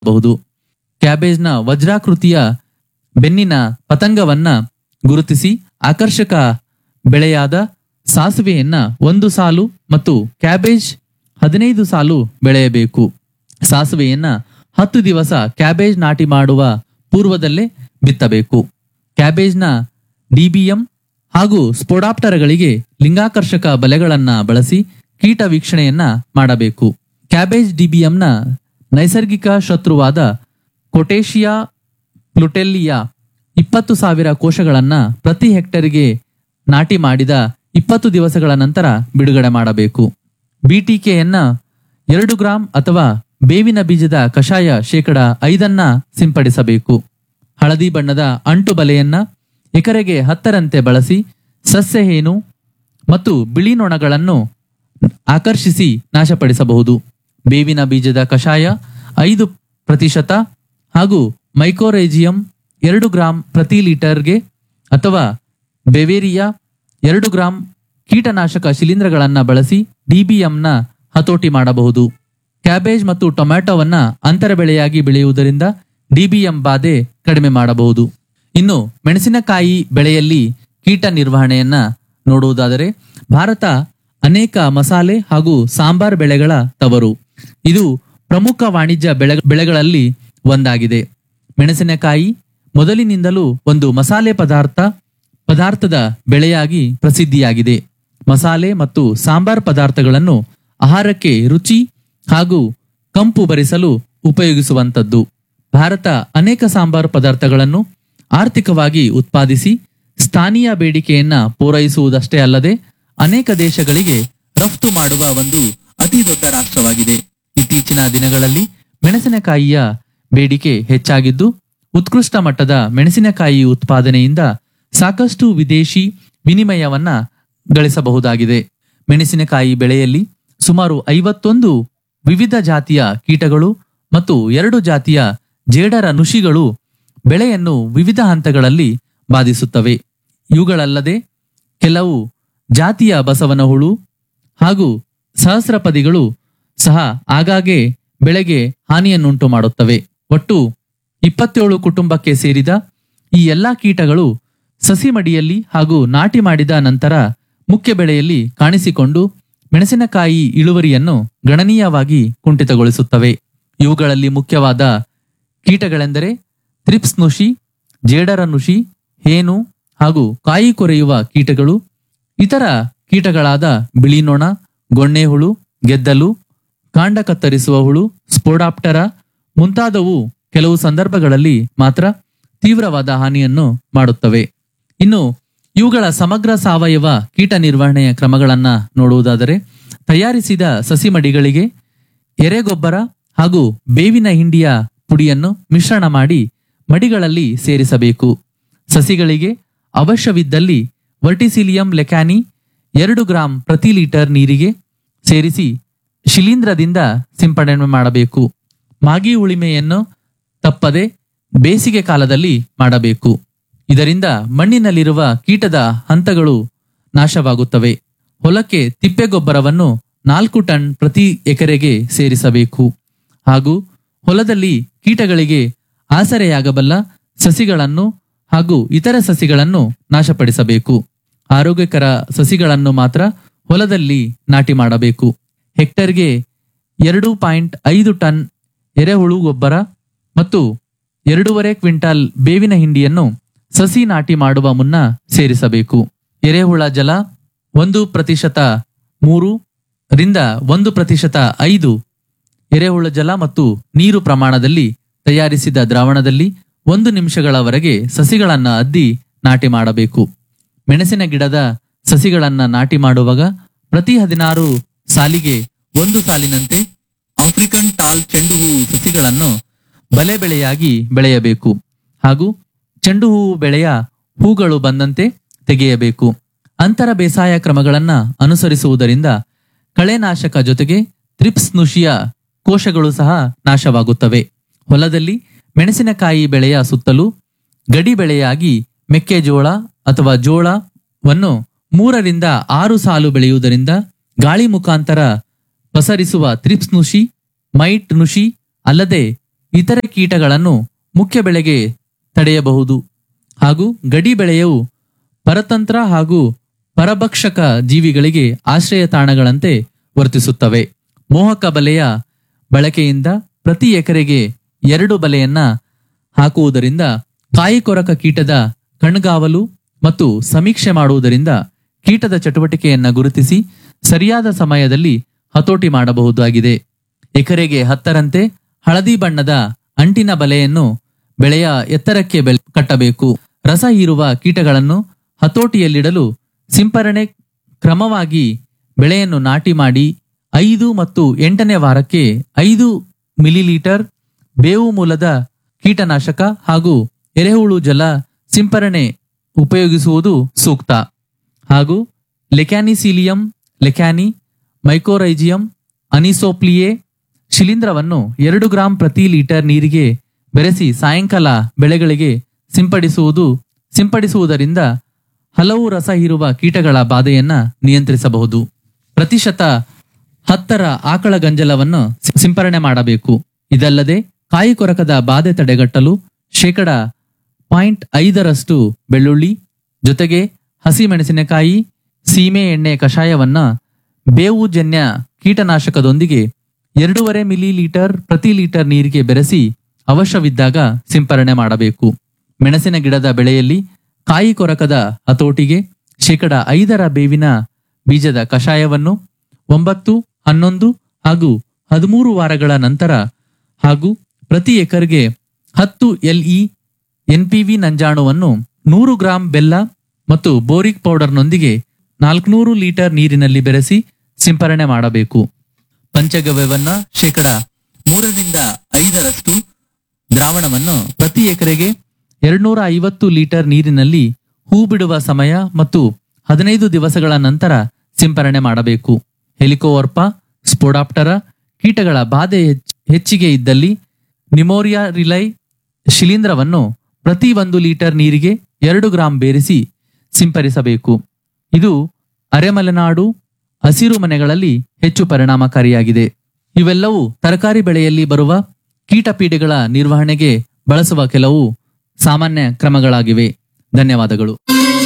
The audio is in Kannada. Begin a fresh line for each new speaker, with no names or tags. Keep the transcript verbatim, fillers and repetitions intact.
ಬಹುದು. ಕ್ಯಾಬೇಜ್ನ ವಜ್ರಾಕೃತಿಯ ಬೆನ್ನಿನ ಪತಂಗವನ್ನ ಗುರುತಿಸಿ ಆಕರ್ಷಕ ಬೆಳೆಯಾದ ಸಾಸಿವೆಯನ್ನ ಒಂದು ಸಾಲು ಮತ್ತು ಕ್ಯಾಬೇಜ್ ಹದಿನೈದು ಸಾಲು ಬೆಳೆಯಬೇಕು. ಸಾಸಿವೆಯನ್ನ ಹತ್ತು ದಿವಸ ಕ್ಯಾಬೇಜ್ ನಾಟಿ ಮಾಡುವ ಪೂರ್ವದಲ್ಲೇ ಬಿತ್ತಬೇಕು. ಕ್ಯಾಬೇಜ್ನ ಡಿಬಿಎಂ ಹಾಗೂ ಸ್ಪೋಡಾಪ್ಟರಗಳಿಗೆ ಲಿಂಗಾಕರ್ಷಕ ಬಲೆಗಳನ್ನ ಬಳಸಿ ಕೀಟ ವೀಕ್ಷಣೆಯನ್ನ ಮಾಡಬೇಕು. ಕ್ಯಾಬೇಜ್ ಡಿಬಿಎಂನ ನೈಸರ್ಗಿಕ ಶತ್ರುವಾದ ಕೊಟೇಶಿಯಾ ಪ್ಲುಟೆಲ್ಲಿಯಾ ಇಪ್ಪತ್ತು ಸಾವಿರ ಕೋಶಗಳನ್ನ ಪ್ರತಿ ಹೆಕ್ಟರ್ಗೆ ನಾಟಿ ಮಾಡಿದ ಇಪ್ಪತ್ತು ದಿವಸಗಳ ನಂತರ ಬಿಡುಗಡೆ ಮಾಡಬೇಕು. ಬಿಟಿಕೆಯನ್ನ ಎರಡು ಗ್ರಾಂ ಅಥವಾ ಬೇವಿನ ಬೀಜದ ಕಷಾಯ ಶೇಕಡ ಐದನ್ನ ಸಿಂಪಡಿಸಬೇಕು. ಹಳದಿ ಬಣ್ಣದ ಅಂಟು ಬಲೆಯನ್ನ ಎಕರೆಗೆ ಹತ್ತರಂತೆ ಬಳಸಿ ಸಸ್ಯಹೇನು ಮತ್ತು ಬಿಳಿ ನೊಣಗಳನ್ನು ಆಕರ್ಷಿಸಿ ನಾಶಪಡಿಸಬಹುದು. ಬೇವಿನ ಬೀಜದ ಕಷಾಯ ಐದು ಪ್ರತಿಶತ ಹಾಗೂ ಮೈಕೋರೇಜಿಯಂ ಎರಡು ಗ್ರಾಂ ಪ್ರತಿ ಲೀಟರ್ಗೆ ಅಥವಾ ಬೆವೇರಿಯಾ ಎರಡು ಗ್ರಾಂ ಕೀಟನಾಶಕ ಶಿಲೀಂಧ್ರಗಳನ್ನ ಬಳಸಿ ಡಿಬಿಎಂನ ಹತೋಟಿ ಮಾಡಬಹುದು. ಕ್ಯಾಬೇಜ್ ಮತ್ತು ಟೊಮ್ಯಾಟೊವನ್ನ ಅಂತರ ಬೆಳೆಯಾಗಿ ಬೆಳೆಯುವುದರಿಂದ ಡಿಬಿಎಂ ಬಾಧೆ ಕಡಿಮೆ ಮಾಡಬಹುದು. ಇನ್ನು ಮೆಣಸಿನಕಾಯಿ ಬೆಳೆಯಲ್ಲಿ ಕೀಟ ನಿರ್ವಹಣೆಯನ್ನ ನೋಡುವುದಾದರೆ ಭಾರತ ಅನೇಕ ಮಸಾಲೆ ಹಾಗೂ ಸಾಂಬಾರ್ ಬೆಳೆಗಳ ತವರು. ಇದು ಪ್ರಮುಖ ವಾಣಿಜ್ಯ ಬೆಳೆ ಬೆಳೆಗಳಲ್ಲಿ ಒಂದಾಗಿದೆ. ಮೆಣಸಿನಕಾಯಿ ಮೊದಲಿನಿಂದಲೂ ಒಂದು ಮಸಾಲೆ ಪದಾರ್ಥ ಪದಾರ್ಥದ ಬೆಳೆಯಾಗಿ ಪ್ರಸಿದ್ಧಿಯಾಗಿದೆ. ಮಸಾಲೆ ಮತ್ತು ಸಾಂಬಾರ್ ಪದಾರ್ಥಗಳನ್ನು ಆಹಾರಕ್ಕೆ ರುಚಿ ಹಾಗೂ ಕಂಪು ಬರಿಸಲು ಉಪಯೋಗಿಸುವಂತದ್ದು. ಭಾರತ ಅನೇಕ ಸಾಂಬಾರ್ ಪದಾರ್ಥಗಳನ್ನು ಆರ್ಥಿಕವಾಗಿ ಉತ್ಪಾದಿಸಿ ಸ್ಥಾನೀಯ ಬೇಡಿಕೆಯನ್ನ ಪೂರೈಸುವುದಷ್ಟೇ ಅಲ್ಲದೆ ಅನೇಕ ದೇಶಗಳಿಗೆ ರಫ್ತು ಮಾಡುವ ಒಂದು ಅತಿ ದೊಡ್ಡ ರಾಷ್ಟ್ರವಾಗಿದೆ. ಇತ್ತೀಚಿನ ದಿನಗಳಲ್ಲಿ ಮೆಣಸಿನಕಾಯಿಯ ಬೇಡಿಕೆ ಹೆಚ್ಚಾಗಿದ್ದು ಉತ್ಕೃಷ್ಟ ಮಟ್ಟದ ಮೆಣಸಿನಕಾಯಿ ಉತ್ಪಾದನೆಯಿಂದ ಸಾಕಷ್ಟು ವಿದೇಶಿ ವಿನಿಮಯವನ್ನ ಗಳಿಸಬಹುದಾಗಿದೆ. ಮೆಣಸಿನಕಾಯಿ ಬೆಳೆಯಲ್ಲಿ ಸುಮಾರು ಐವತ್ತೊಂದು ವಿವಿಧ ಜಾತಿಯ ಕೀಟಗಳು ಮತ್ತು ಎರಡು ಜಾತಿಯ ಜೇಡರ ನುಷಿಗಳು ಬೆಳೆಯನ್ನು ವಿವಿಧ ಹಂತಗಳಲ್ಲಿ ಬಾಧಿಸುತ್ತವೆ. ಇವುಗಳಲ್ಲದೆ ಕೆಲವು ಜಾತಿಯ ಬಸವನ ಹುಳು ಹಾಗೂ ಸಹಸ್ರಪದಿಗಳು ಸಹ ಆಗಾಗ್ಗೆ ಬೆಳೆಗೆ ಹಾನಿಯನ್ನುಂಟು ಮಾಡುತ್ತವೆ. ಒಟ್ಟು ಇಪ್ಪತ್ತೇಳು ಕುಟುಂಬಕ್ಕೆ ಸೇರಿದ ಈ ಎಲ್ಲಾ ಕೀಟಗಳು ಸಸಿ ಮಡಿಯಲ್ಲಿ ಹಾಗೂ ನಾಟಿ ಮಾಡಿದ ನಂತರ ಮುಖ್ಯ ಬೆಳೆಯಲ್ಲಿ ಕಾಣಿಸಿಕೊಂಡು ಮೆಣಸಿನಕಾಯಿ ಇಳುವರಿಯನ್ನು ಗಣನೀಯವಾಗಿ ಕುಂಠಿತಗೊಳಿಸುತ್ತವೆ. ಇವುಗಳಲ್ಲಿ ಮುಖ್ಯವಾದ ಕೀಟಗಳೆಂದರೆ ಥ್ರಿಪ್ಸ್ ನುಷಿ, ಜೇಡರ ನುಷಿ, ಹೇನು ಹಾಗೂ ಕಾಯಿ ಕೊರೆಯುವ ಕೀಟಗಳು. ಇತರ ಕೀಟಗಳಾದ ಬಿಳಿ ನೊಣ, ಗೊಣ್ಣೆ ಹುಳು, ಗೆದ್ದಲು, ಕಾಂಡ ಕತ್ತರಿಸುವ ಹುಳು, ಸ್ಪೋಡಾಪ್ಟರ ಮುಂತಾದವು ಕೆಲವು ಸಂದರ್ಭಗಳಲ್ಲಿ ಮಾತ್ರ ತೀವ್ರವಾದ ಹಾನಿಯನ್ನು ಮಾಡುತ್ತವೆ. ಇನ್ನು ಇವುಗಳ ಸಮಗ್ರ ಸಾವಯವ ಕೀಟ ನಿರ್ವಹಣೆಯ ಕ್ರಮಗಳನ್ನ ನೋಡುವುದಾದರೆ ತಯಾರಿಸಿದ ಸಸಿ ಮಡಿಗಳಿಗೆ ಎರೆಗೊಬ್ಬರ ಹಾಗೂ ಬೇವಿನ ಹಿಂಡಿಯ ಪುಡಿಯನ್ನು ಮಿಶ್ರಣ ಮಾಡಿ ಮಡಿಗಳಲ್ಲಿ ಸೇರಿಸಬೇಕು. ಸಸಿಗಳಿಗೆ ಅವಶ್ಯವಿದ್ದಲ್ಲಿ ವರ್ಟಿಸಿಲಿಯಂ ಲೆಕ್ಯಾನಿ ಎರಡು ಗ್ರಾಂ ಪ್ರತಿ ಲೀಟರ್ ನೀರಿಗೆ ಸೇರಿಸಿ ಶಿಲೀಂಧ್ರದಿಂದ ಸಿಂಪಡಣೆ ಮಾಡಬೇಕು. ಮಾಗಿ ಉಳಿಮೆಯನ್ನು ತಪ್ಪದೆ ಬೇಸಿಗೆ ಕಾಲದಲ್ಲಿ ಮಾಡಬೇಕು. ಇದರಿಂದ ಮಣ್ಣಿನಲ್ಲಿರುವ ಕೀಟದ ಹಂತಗಳು ನಾಶವಾಗುತ್ತವೆ. ಹೊಲಕ್ಕೆ ತಿಪ್ಪೆಗೊಬ್ಬರವನ್ನು ನಾಲ್ಕು ಟನ್ ಪ್ರತಿ ಎಕರೆಗೆ ಸೇರಿಸಬೇಕು ಹಾಗೂ ಹೊಲದಲ್ಲಿ ಕೀಟಗಳಿಗೆ ಆಸರೆಯಾಗಬಲ್ಲ ಸಸಿಗಳನ್ನು ಹಾಗೂ ಇತರ ಸಸಿಗಳನ್ನು ನಾಶಪಡಿಸಬೇಕು. ಆರೋಗ್ಯಕರ ಸಸಿಗಳನ್ನು ಮಾತ್ರ ಹೊಲದಲ್ಲಿ ನಾಟಿ ಮಾಡಬೇಕು. ಹೆಕ್ಟರ್ಗೆ ಎರಡು ಪಾಯಿಂಟ್ ಐದು ಟನ್ ಎರೆಹುಳು ಗೊಬ್ಬರ ಮತ್ತು ಎರಡೂವರೆ ಕ್ವಿಂಟಾಲ್ ಬೇವಿನ ಹಿಂಡಿಯನ್ನು ಸಸಿ ನಾಟಿ ಮಾಡುವ ಮುನ್ನ ಸೇರಿಸಬೇಕು. ಎರೆಹುಳ ಜಲ ಒಂದು ಪ್ರತಿಶತ ಮೂರು ರಿಂದ ಒಂದು ಪ್ರತಿಶತ ಐದು ಎರೆಹುಳ ಜಲ ಮತ್ತು ನೀರು ಪ್ರಮಾಣದಲ್ಲಿ ತಯಾರಿಸಿದ ದ್ರಾವಣದಲ್ಲಿ ಒಂದು ನಿಮಿಷಗಳವರೆಗೆ ಸಸಿಗಳನ್ನ ಅದ್ದಿ ನಾಟಿ ಮಾಡಬೇಕು. ಮೆಣಸಿನ ಗಿಡದ ಸಸಿಗಳನ್ನ ನಾಟಿ ಮಾಡುವಾಗ ಪ್ರತಿ ಹದಿನಾರು ಸಾಲಿಗೆ ಒಂದು ಸಾಲಿನಂತೆ ಆಫ್ರಿಕನ್ ಟಾಲ್ ಚೆಂಡು ಹೂವು ಸಸಿಗಳನ್ನು ಬಲೆ ಬೆಳೆಯಾಗಿ ಬೆಳೆಯಬೇಕು ಹಾಗೂ ಚೆಂಡು ಹೂವು ಬೆಳೆಯ ಹೂಗಳು ಬಂದಂತೆ ತೆಗೆಯಬೇಕು. ಅಂತರ ಬೇಸಾಯ ಕ್ರಮಗಳನ್ನ ಅನುಸರಿಸುವುದರಿಂದ ಕಳೆನಾಶಕ ಜೊತೆಗೆ ಥ್ರಿಪ್ಸ್ ನುಷಿಯ ಕೋಶಗಳು ಸಹ ನಾಶವಾಗುತ್ತವೆ. ಹೊಲದಲ್ಲಿ ಮೆಣಸಿನಕಾಯಿ ಬೆಳೆಯ ಸುತ್ತಲೂ ಗಡಿ ಬೆಳೆಯಾಗಿ ಮೆಕ್ಕೆಜೋಳ ಅಥವಾ ಜೋಳವನ್ನು ಮೂರರಿಂದ ಆರು ಸಾಲು ಬೆಳೆಯುವುದರಿಂದ ಗಾಳಿ ಮುಖಾಂತರ ಪಸರಿಸುವ ಥ್ರಿಪ್ಸ್ ನುಷಿ, ಮೈಟ್ ನುಷಿ ಅಲ್ಲದೆ ಇತರೆ ಕೀಟಗಳನ್ನು ಮುಖ್ಯ ಬೆಳೆಗೆ ತಡೆಯಬಹುದು. ಹಾಗೂ ಗಡಿ ಬೆಳೆಯು ಪರತಂತ್ರ ಹಾಗೂ ಪರಭಕ್ಷಕ ಜೀವಿಗಳಿಗೆ ಆಶ್ರಯ ತಾಣಗಳಂತೆ ವರ್ತಿಸುತ್ತವೆ. ಮೋಹಕ ಬಲೆಯ ಬಳಕೆಯಿಂದ ಪ್ರತಿ ಎಕರೆಗೆ ಎರಡು ಬಲೆಯನ್ನ ಹಾಕುವುದರಿಂದ ಕಾಯಿಕೊರಕ ಕೀಟದ ಕಣ್ಗಾವಲು ಮತ್ತು ಸಮೀಕ್ಷೆ ಮಾಡುವುದರಿಂದ ಕೀಟದ ಚಟುವಟಿಕೆಯನ್ನ ಗುರುತಿಸಿ ಸರಿಯಾದ ಸಮಯದಲ್ಲಿ ಹತೋಟಿ ಮಾಡಬಹುದಾಗಿದೆ. ಎಕರೆಗೆ ಹತ್ತರಂತೆ ಹಳದಿ ಬಣ್ಣದ ಅಂಟಿನ ಬಲೆಯನ್ನು ಬೆಳೆಯ ಎತ್ತರಕ್ಕೆ ಬೆಲೆ ಕಟ್ಟಬೇಕು. ರಸ ಹೀರುವ ಕೀಟಗಳನ್ನು ಹತೋಟಿಯಲ್ಲಿಡಲು ಸಿಂಪರಣೆ ಕ್ರಮವಾಗಿ ಬೆಳೆಯನ್ನು ನಾಟಿ ಮಾಡಿ ಐದು ಮತ್ತು ಎಂಟನೇ ವಾರಕ್ಕೆ ಐದು ಮಿಲಿಲೀಟರ್ ಬೇವು ಮೂಲದ ಕೀಟನಾಶಕ ಹಾಗೂ ಎರೆಹುಳು ಜಲ ಸಿಂಪರಣೆ ಉಪಯೋಗಿಸುವುದು ಸೂಕ್ತ. ಹಾಗೂ ಲೆಕ್ಯಾನಿಸೀಲಿಯಂ ಲೆಕ್ಯಾನಿ, ಮೈಕೋರೈಜಿಯಂ, ಅನಿಸೋಪ್ಲಿಯೆ ಶಿಲೀಂಧ್ರವನ್ನು ಎರಡು ಗ್ರಾಂ ಪ್ರತಿ ಲೀಟರ್ ನೀರಿಗೆ ಬೆರೆಸಿ ಸಾಯಂಕಾಲ ಬೆಳೆಗಳಿಗೆ ಸಿಂಪಡಿಸುವುದು ಸಿಂಪಡಿಸುವುದರಿಂದ ಹಲವು ರಸ ಹೀರುವ ಕೀಟಗಳ ಬಾಧೆಯನ್ನ ನಿಯಂತ್ರಿಸಬಹುದು. ಪ್ರತಿಶತ ಹತ್ತರ ಆಕಳ ಗಂಜಲವನ್ನು ಸಿಂಪರಣೆ ಮಾಡಬೇಕು. ಇದಲ್ಲದೆ ಕಾಯಿ ಕೊರಕದ ಬಾಧೆ ತಡೆಗಟ್ಟಲು ಶೇಕಡ ಪಾಯಿಂಟ್ ಐದರಷ್ಟು ಬೆಳ್ಳುಳ್ಳಿ ಜೊತೆಗೆ ಹಸಿ ಮೆಣಸಿನಕಾಯಿ ಸೀಮೆ ಎಣ್ಣೆ ಕಷಾಯವನ್ನ ಬೇವು ಜನ್ಯ ಕೀಟನಾಶಕದೊಂದಿಗೆ ಎರಡೂವರೆ ಮಿಲಿ ಲೀಟರ್ ಪ್ರತಿ ಲೀಟರ್ ನೀರಿಗೆ ಬೆರೆಸಿ ಅವಶ್ಯವಿದ್ದಾಗ ಸಿಂಪರಣೆ ಮಾಡಬೇಕು. ಮೆಣಸಿನ ಗಿಡದ ಬೆಳೆಯಲ್ಲಿ ಕಾಯಿ ಕೊರಕದ ಹತೋಟಿಗೆ ಶೇಕಡ ಐದರ ಬೇವಿನ ಬೀಜದ ಕಷಾಯವನ್ನು ಒಂಬತ್ತು, ಹನ್ನೊಂದು ಹಾಗೂ ಹದಿಮೂರು ವಾರಗಳ ನಂತರ ಹಾಗೂ ಪ್ರತಿ ಎಕರ್ಗೆ ಹತ್ತು ಎಲ್ಇ ಎನ್ಪಿವಿ ನಂಜಾಣುವನ್ನು ನೂರು ಗ್ರಾಂ ಬೆಲ್ಲ ಮತ್ತು ಬೋರಿಕ್ ಪೌಡರ್ನೊಂದಿಗೆ ನಾಲ್ಕುನೂರು ಲೀಟರ್ ನೀರಿನಲ್ಲಿ ಬೆರೆಸಿ ಸಿಂಪರಣೆ ಮಾಡಬೇಕು. ಪಂಚಗವ್ಯವನ್ನ ಶೇಕಡ ಮೂರರಿಂದ ಐದರಷ್ಟು ದ್ರಾವಣವನ್ನು ಪ್ರತಿ ಎಕರೆಗೆ ಎರಡ್ನೂರ ಐವತ್ತು ಲೀಟರ್ ನೀರಿನಲ್ಲಿ ಹೂ ಬಿಡುವ ಸಮಯ ಮತ್ತು ಹದಿನೈದು ದಿವಸಗಳ ನಂತರ ಸಿಂಪರಣೆ ಮಾಡಬೇಕು. ಹೆಲಿಕೋವರ್ಪ ಸ್ಪೋಡಾಪ್ಟರ ಕೀಟಗಳ ಬಾಧೆ ಹೆಚ್ಚಿಗೆ ಇದ್ದಲ್ಲಿ ನಿಮೋರಿಯಾ ರಿಲೈ ಶಿಲೀಂಧ್ರವನ್ನು ಪ್ರತಿ ಒಂದು ಲೀಟರ್ ನೀರಿಗೆ ಎರಡು ಗ್ರಾಂ ಬೇರಿಸಿ ಸಿಂಪರಿಸಬೇಕು. ಇದು ಅರೆಮಲೆನಾಡು ಹಸಿರು ಮನೆಗಳಲ್ಲಿ ಹೆಚ್ಚು ಪರಿಣಾಮಕಾರಿಯಾಗಿದೆ. ಇವೆಲ್ಲವೂ ತರಕಾರಿ ಬೆಳೆಯಲ್ಲಿ ಬರುವ ಕೀಟಪೀಡೆಗಳ ನಿರ್ವಹಣೆಗೆ ಬಳಸುವ ಕೆಲವು ಸಾಮಾನ್ಯ ಕ್ರಮಗಳಾಗಿವೆ. ಧನ್ಯವಾದಗಳು.